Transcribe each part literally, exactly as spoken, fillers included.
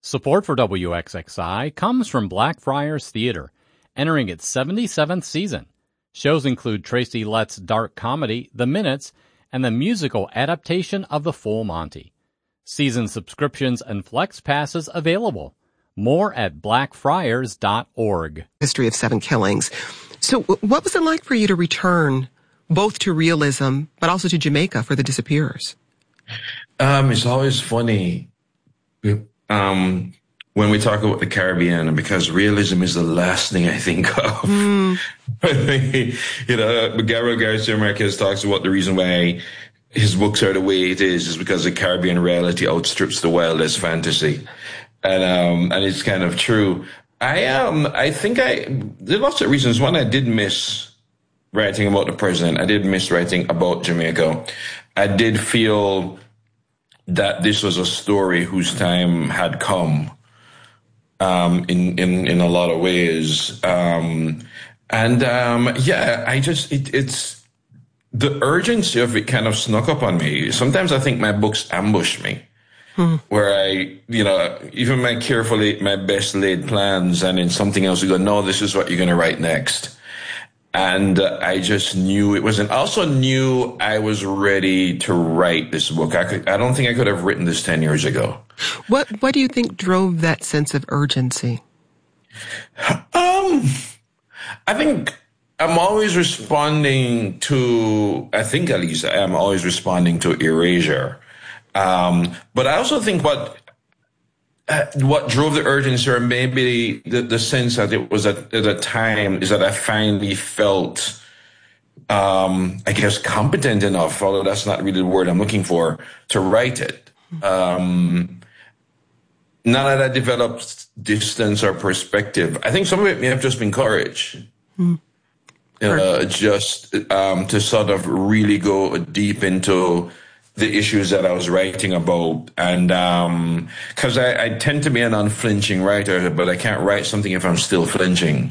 Support for W X X I comes from Blackfriars Theater, entering its seventy-seventh season. Shows include Tracy Letts' dark comedy, The Minutes, and the musical adaptation of The Full Monty. Season subscriptions and flex passes available. More at blackfriars dot org. History of seven killings. So what was it like for you to return both to realism, but also to Jamaica for The Disappearers? Um, it's always funny um, when we talk about the Caribbean, because realism is the last thing I think of. Mm. You know, Gabriel Garcia Marquez talks about the reason why his books are the way it is, is because the Caribbean reality outstrips the wildest fantasy. And, um, and it's kind of true. I, um, I think I, there are lots of reasons. One, I did miss writing about the president. I did miss writing about Jamaica. I did feel that this was a story whose time had come, um, in, in, in a lot of ways. Um, and, um, yeah, I just, it, it's, the urgency of it kind of snuck up on me. Sometimes I think my books ambush me. Hmm. Where I, you know, even my carefully, my best laid plans, and in something else, you go, no, this is what you're going to write next. And uh, I just knew it wasn't. I also knew I was ready to write this book. I could, I don't think I could have written this ten years ago. What, what do you think drove that sense of urgency? Um, I think I'm always responding to, I think at least I'm always responding to erasure. Um, but I also think what uh, what drove the urgency, or maybe the, the sense that it was at, at a time, is that I finally felt, um, I guess, competent enough, although that's not really the word I'm looking for, to write it. Um, not that I developed distance or perspective. I think some of it may have just been courage. Mm. Uh, just um, to sort of really go deep into the issues that I was writing about. And um, because I, I tend to be an unflinching writer, but I can't write something if I'm still flinching.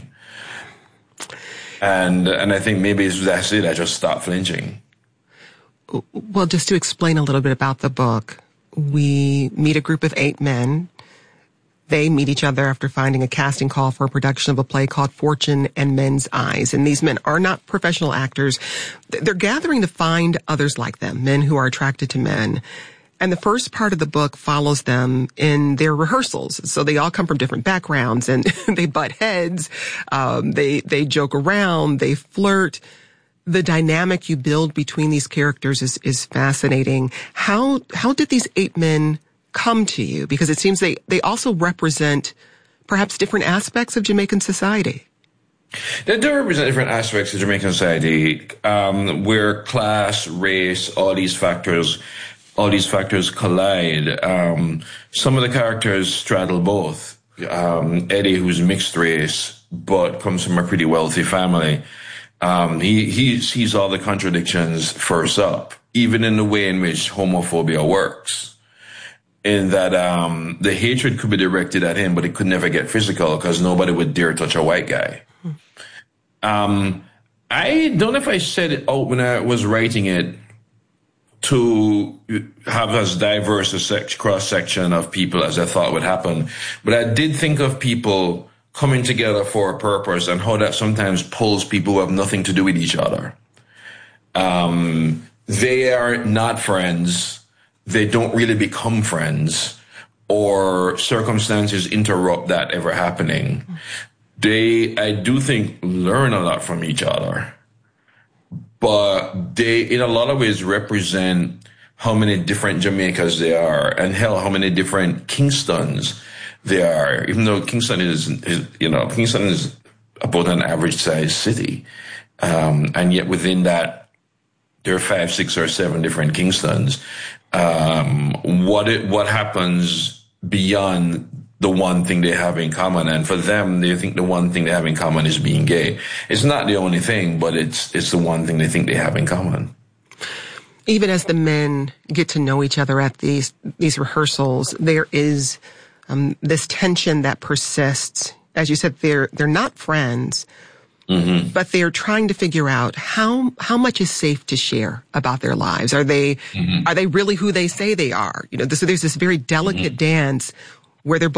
And and I think maybe that's it. I just stopped flinching. Well, just to explain a little bit about the book, we meet a group of eight men. They meet each other after finding a casting call for a production of a play called Fortune and Men's Eyes. And these men are not professional actors. They're gathering to find others like them, men who are attracted to men. And the first part of the book follows them in their rehearsals. So they all come from different backgrounds, and they butt heads. Um, they, they joke around. They flirt. The dynamic you build between these characters is, is fascinating. How, how did these eight men come to you? Because it seems they, they also represent perhaps different aspects of Jamaican society. They do represent different aspects of Jamaican society, um, where class, race, all these factors, all these factors collide. Um, some of the characters straddle both. Um, Eddie, who's mixed race, but comes from a pretty wealthy family. Um, he, he sees all the contradictions first up, even in the way in which homophobia works. In that um, the hatred could be directed at him, but it could never get physical because nobody would dare touch a white guy. Hmm. Um, I don't know if I said it out when I was writing it to have as diverse a sec- cross-section of people as I thought would happen. But I did think of people coming together for a purpose and how that sometimes pulls people who have nothing to do with each other. Um, they are not friends. They don't really become friends, or circumstances interrupt that ever happening. They, I do think, learn a lot from each other, but they, in a lot of ways, represent how many different Jamaicas there are, and hell, how many different Kingstons there are. Even though Kingston is, is you know, Kingston is about an average-sized city, um, and yet within that, there are five, six, or seven different Kingstons. Um, what it, what happens beyond the one thing they have in common? And for them, they think the one thing they have in common is being gay. It's not the only thing, but it's, it's the one thing they think they have in common. Even as the men get to know each other at these, these rehearsals, there is, um, this tension that persists. As you said, they're, they're not friends. Mm-hmm. But they're trying to figure out how how much is safe to share about their lives. Are they mm-hmm. are they really who they say they are? You know, so there's this very delicate mm-hmm. dance where they're